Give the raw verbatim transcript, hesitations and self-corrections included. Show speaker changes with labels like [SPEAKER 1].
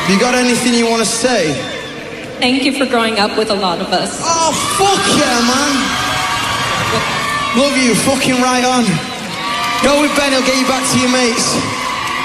[SPEAKER 1] You got anything you want to say?
[SPEAKER 2] Thank you for growing up with a lot of us.
[SPEAKER 1] Oh, fuck yeah, man. Love you, fucking right on. Go with Ben, he'll get you back to your mates.